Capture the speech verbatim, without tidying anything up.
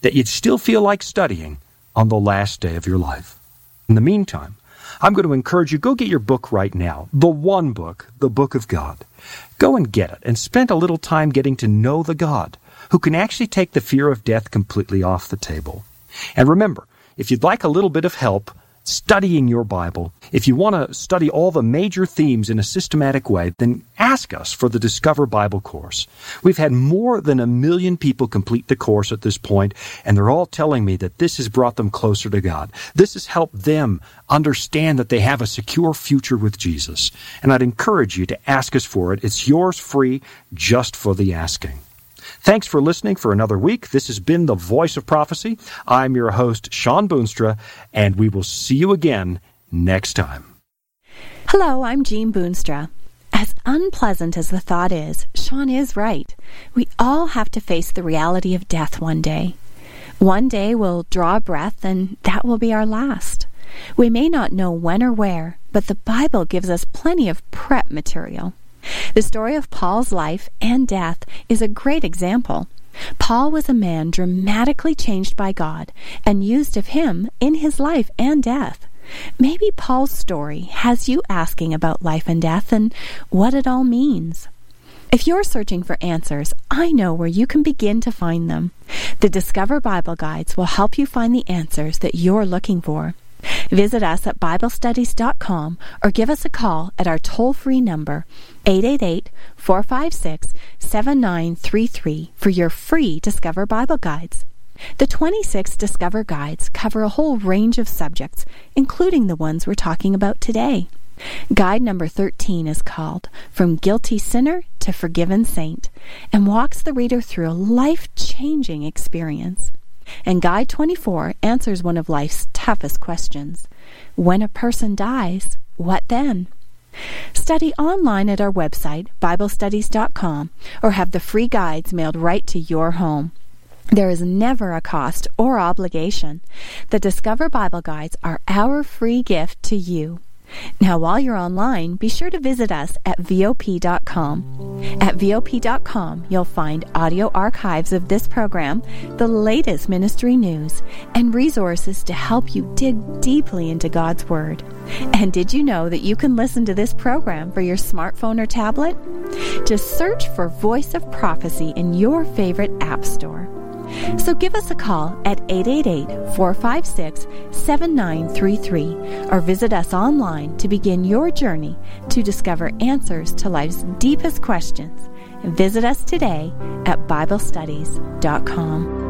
that you'd still feel like studying on the last day of your life. In the meantime, I'm going to encourage you, go get your book right now. The one book, the Book of God. Go and get it and spend a little time getting to know the God who can actually take the fear of death completely off the table. And remember, if you'd like a little bit of help studying your Bible, if you want to study all the major themes in a systematic way, then ask us for the Discover Bible course. We've had more than a million people complete the course at this point, and they're all telling me that this has brought them closer to God. This has helped them understand that they have a secure future with Jesus. And I'd encourage you to ask us for it. It's yours free, just for the asking. Thanks for listening for another week. This has been The Voice of Prophecy. I'm your host, Shawn Boonstra, and we will see you again next time. Hello, I'm Jean Boonstra. As unpleasant as the thought is, Shawn is right. We all have to face the reality of death one day. One day we'll draw a breath, and that will be our last. We may not know when or where, but the Bible gives us plenty of prep material. The story of Paul's life and death is a great example. Paul was a man dramatically changed by God and used of him in his life and death. Maybe Paul's story has you asking about life and death and what it all means. If you're searching for answers, I know where you can begin to find them. The Discover Bible Guides will help you find the answers that you're looking for. Visit us at Bible Studies dot com or give us a call at our toll-free number, eight eight eight, four five six, seven nine three three, for your free Discover Bible Guides. The twenty-six Discover Guides cover a whole range of subjects, including the ones we're talking about today. Guide number thirteen is called From Guilty Sinner to Forgiven Saint and walks the reader through a life-changing experience. And Guide twenty-four answers one of life's toughest questions. When a person dies, what then? Study online at our website, Bible Studies dot com, or have the free guides mailed right to your home. There is never a cost or obligation. The Discover Bible Guides are our free gift to you. Now, while you're online, be sure to visit us at V O P dot com. At V O P dot com, you'll find audio archives of this program, the latest ministry news, and resources to help you dig deeply into God's Word. And did you know that you can listen to this program for your smartphone or tablet? Just search for Voice of Prophecy in your favorite app store. So give us a call at eight eight eight, four five six, seven nine three three or visit us online to begin your journey to discover answers to life's deepest questions. Visit us today at Bible Studies dot com.